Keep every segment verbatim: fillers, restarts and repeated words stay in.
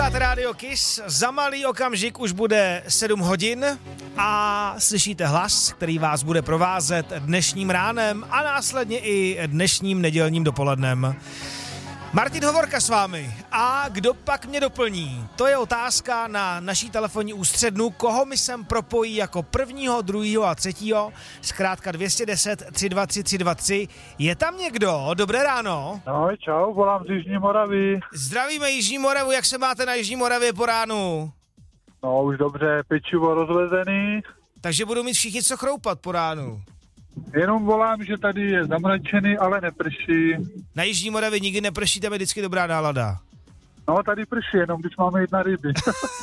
Rádio Kiss, za malý okamžik už bude sedm hodin a slyšíte hlas, který vás bude provázet dnešním ránem a následně i dnešním nedělním dopolednem. Martin Hovorka s vámi. A kdo pak mě doplní? To je otázka na naší telefonní ústřednu, koho mi sem propojí jako prvního, druhýho a třetího, zkrátka dvě stě deset, tři dva tři, tři dva tři. Je tam někdo? Dobré ráno. No, čau, volám z Jižní Moravy. Zdravíme Jižní Moravu, jak se máte na Jižní Moravě po ránu? No, už dobře, pečivo rozlezený. Takže budou mít všichni co chroupat po ránu. Jenom volám, že tady je zamračený, ale neprší. Na Jižní Moravě nikdy neprší, tam je vždycky dobrá nálada. No, tady prší, jenom když máme jít na ryby.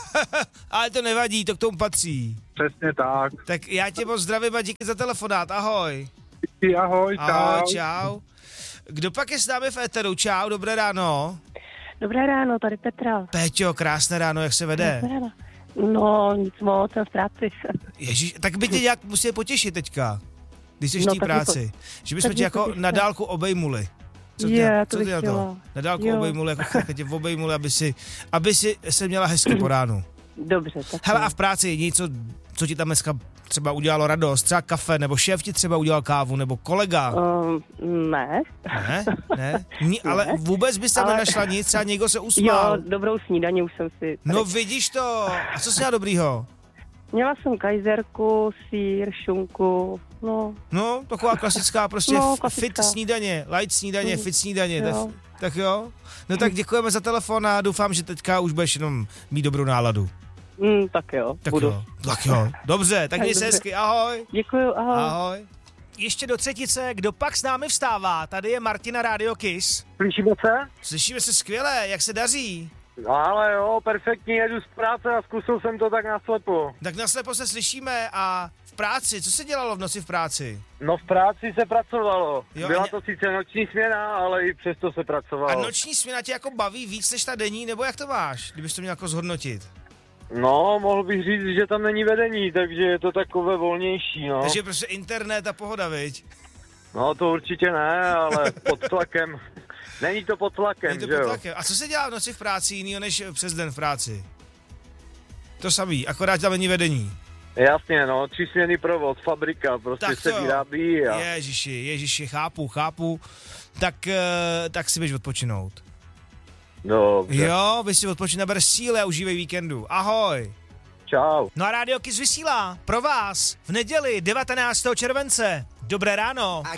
Ale to nevadí, to k tomu patří. Přesně tak. Tak já tě moc zdravím a díky za telefonát, ahoj. Díky, ahoj, čau. Ahoj, čau. Kdo pak je s námi v éteru? Čau, dobré ráno. Dobré ráno, tady Petra. Péťo, krásné ráno, jak se vede? Dobré ráno. No, nic moc, jsem v práci. Ježíš, tak by tě nějak museli potěšit teďka, když jsi v No, té tak práci. to- Že bychom tak tě mi jako potěšte. na dálku obejmuli. Co ty, Je, co to ty bych na to? chtěla. Na dálku Jo. obejmuli, jako tak tě obejmuli, aby si, aby si se měla hezky po ránu. Dobře, tak Hele, jo. a v práci něco, co ti tam dneska třeba udělalo radost, třeba kafe, nebo šéf ti třeba udělal kávu, nebo kolega. Um, ne. Ne, ne, Ni, ale Ne. vůbec bys tam Ale- nenašla nic, třeba někdo se Jo, usmál. dobrou snídaní už jsem si... No vidíš to, a co jsi měla dobrýho? Měla jsem kajzerku, sýr, šunku, no, No, taková klasická prostě No, f- klasická. fit snídaně, light snídaně, Mm, fit snídaně, tak, jo. tak jo. No tak děkujeme za telefon a doufám, že teďka už budeš jenom mít dobrou náladu. mm, tak jo, Tak budu. jo, tak jo, dobře, tak Tak měj se dobře. hezky, ahoj. Děkuju, ahoj. Ahoj. Ještě do třetice, kdo pak s námi vstává? Tady je Martina Radio Kiss. Slyšíme se? Slyšíme se skvěle, jak se daří? No ale jo, perfektně, jedu z práce a zkusil jsem to tak naslepo. Tak naslepo se slyšíme a v práci, co se dělalo v noci v práci? No v práci se pracovalo. Jo, Byla a ně- to sice noční směna, ale i přesto se A pracovalo. noční směna tě jako baví víc než ta denní, nebo jak to máš, kdybys to měl jako zhodnotit? No, mohl bych říct, že tam není vedení, takže je to takové volnější, no. Takže prostě internet a pohoda, viď? No to určitě ne, ale pod tlakem. Není to pod tlakem, Není to že pod jo? tlakem. A co se dělá v noci v práci jinýho než přes den v práci? To samý, akorát tam není vedení. Jasně, no, tři směny provoz, fabrika, prostě Tak se to jo. vyrábí a... Ježiši, ježiši, chápu, chápu. Tak, eh, tak si běž odpočinout. Dobře. Jo, vy si odpočin, naber síly a užívej víkendu. Ahoj. Čau. No a Radio Kiss vysílá pro vás v neděli devatenáctého července. Dobré ráno.